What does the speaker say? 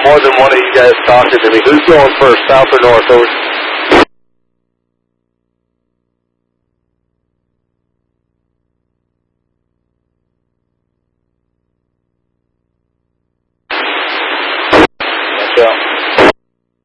more than one of you guys talking to me. Who's going first, south or north? Over.